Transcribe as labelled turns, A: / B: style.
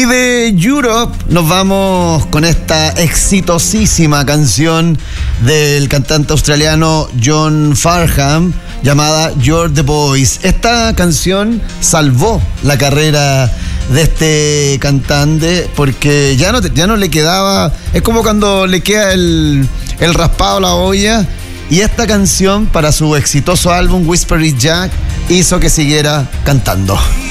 A: Y de Europe nos vamos con esta exitosísima canción del cantante australiano John Farnham llamada You're the Voice. Esta canción salvó la carrera de este cantante porque ya no le quedaba, es como cuando le queda el raspado a la olla, y esta canción para su exitoso álbum Whisper It Jack hizo que siguiera cantando.